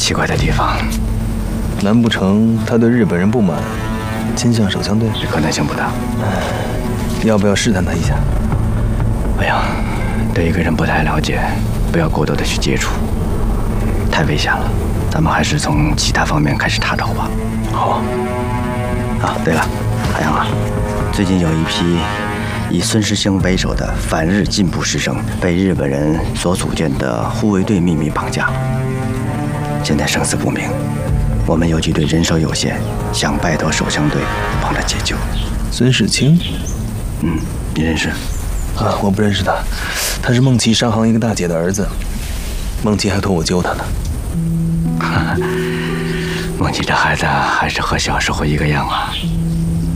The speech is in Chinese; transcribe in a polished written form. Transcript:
奇怪的地方。 难不成他对日本人不满，倾向手枪队？ 可能性不大。 要不要试探他一下？ 哎呀，对一个人不太了解，不要过多的去接触，太危险了。咱们还是从其他方面开始查找吧。 好。 啊，对了，海洋啊，最近有一批以孙师兄为首的反日进步师生被日本人所组建的护卫队秘密绑架了，现在生死不明。我们游击队人手有限，想拜托手枪队帮着解救。 孙世清？ 你认识？ 啊，我不认识他，他是孟琪商行一个大姐的儿子，孟琪还托我救他呢。 孟琪这孩子还是和小时候一个样啊。